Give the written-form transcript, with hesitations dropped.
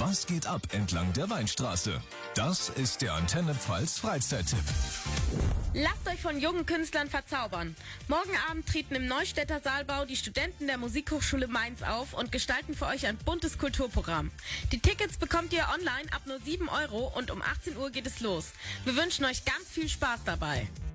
Was geht ab entlang der Weinstraße? Das ist der Antenne Pfalz Freizeittipp. Lasst euch von jungen Künstlern verzaubern. Morgen Abend treten im Neustädter Saalbau die Studenten der Musikhochschule Mainz auf und gestalten für euch ein buntes Kulturprogramm. Die Tickets bekommt ihr online ab nur 7 € und um 18 Uhr geht es los. Wir wünschen euch ganz viel Spaß dabei.